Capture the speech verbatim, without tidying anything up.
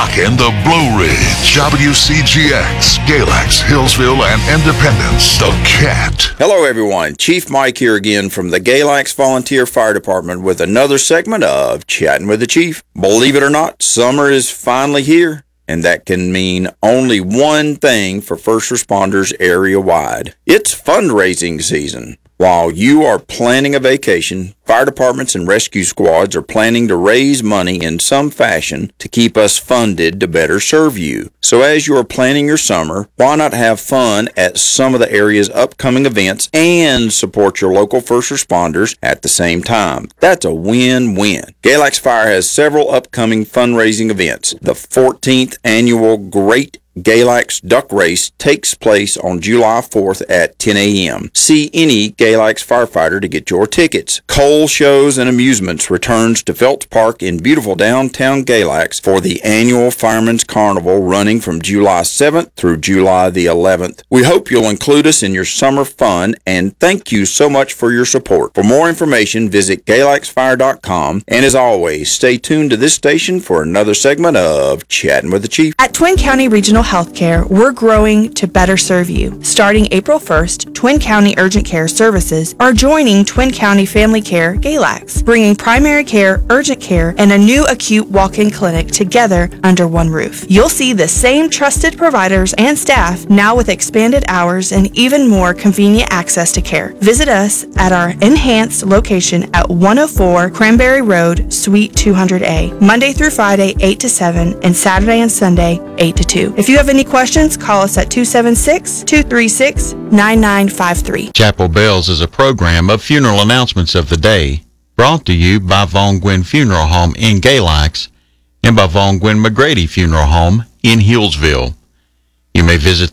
rocking the Blue Ridge, W C G X, Galax, Hillsville, and Independence. The Cat. Hello, everyone. Chief Mike here again from the Galax Volunteer Fire Department with another segment of Chatting with the Chief. Believe it or not, summer is finally here, and that can mean only one thing for first responders area-wide. It's fundraising season. While you are planning a vacation, fire departments and rescue squads are planning to raise money in some fashion to keep us funded to better serve you. So as you are planning your summer, why not have fun at some of the area's upcoming events and support your local first responders at the same time? That's a win-win. Galax Fire has several upcoming fundraising events. The fourteenth annual Great Galax Duck Race takes place on July fourth at ten a.m. See any Galax firefighter to get your tickets. Cole Shows and Amusements returns to Phelps Park in beautiful downtown Galax for the annual Fireman's Carnival running from July seventh through July the eleventh. We hope you'll include us in your summer fun, and thank you so much for your support. For more information, visit galax fire dot com, and as always, stay tuned to this station for another segment of Chatting with the Chief. At Twin County Regional Healthcare, we're growing to better serve you. Starting April first, Twin County Urgent Care Services are joining Twin County Family Care Galax, bringing primary care, urgent care, and a new acute walk-in clinic together under one roof. You'll see the same trusted providers and staff, now with expanded hours and even more convenient access to care. Visit us at our enhanced location at one oh four Cranberry Road, Suite two hundred A, Monday through Friday, eight to seven, and Saturday and Sunday, eight to two. If you have any questions, call us at two seven six, two three six, nine nine five three. Chapel Bells is a program of funeral announcements of the day, brought to you by Von Gwyn Funeral Home in Galax and by Von Gwyn McGrady Funeral Home in Hillsville. You may visit